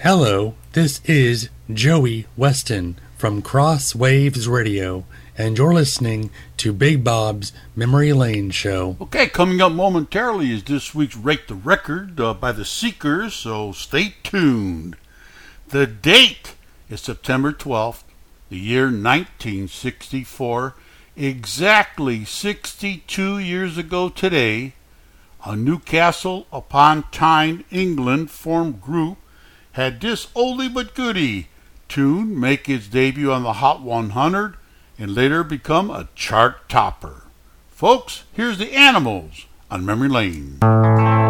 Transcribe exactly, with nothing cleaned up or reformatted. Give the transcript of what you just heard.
Hello, this is Joey Weston from Cross Waves Radio, and you're listening to Big Bob's Memory Lane Show. Okay, coming up momentarily is this week's Rate the Record uh, by the Seekers, so stay tuned. The date is September twelfth, the year nineteen sixty-four. Exactly sixty-two years ago today, a Newcastle upon Tyne, England formed group had this oldie but goodie tune make its debut on the Hot one hundred and later become a chart topper. Folks, here's the Animals on Memory Lane.